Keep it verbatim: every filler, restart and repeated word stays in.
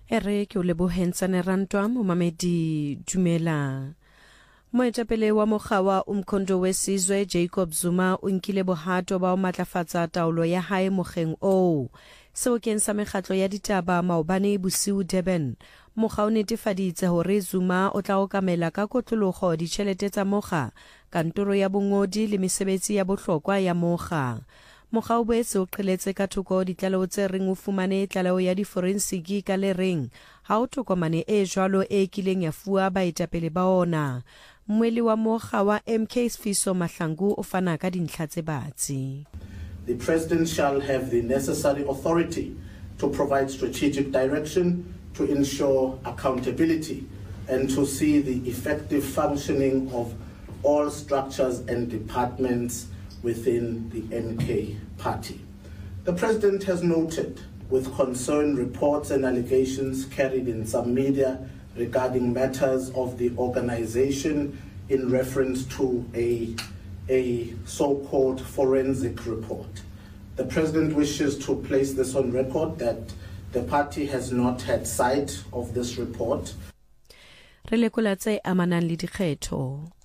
ere ke o lebohentsane rantwa momamedi dumela. Moetapele wa Mokgawa Umkhonto wesizwe Jacob Zuma o nkile bohato ba o matlafatsa taolo ya hae mokgeng o. Sebokeng sa mekgatlo ya ditaba maobane bosiu Durban, mokga o netefaditse hore Zuma o tla okamela ka kotlologo ditjhelete tsa mokga, kantoro ya bongodi le mesebetsi ya bohlokwa ya mokga. Mokga o boetse o qheletse ka thoko ditlaleho tse reng o fumane tlaleho ya diforensiki ka le reng ha o tokomane e jwalo e kileng ya fuwa baetapele ba ona. Mweli wa mokga wa M K Sifiso Mahlangu o fana ka dintlha tse batsi. The President shall have the necessary authority to provide strategic direction, to ensure accountability, and to see the effective functioning of all structures and departments within the M K party. The President has noted with concern reports and allegations carried in some media regarding matters of the organization in reference to a, a so-called forensic report. The President wishes to place this on record that the party has not had sight of this report. Re lekola tse amanang le dikgetho.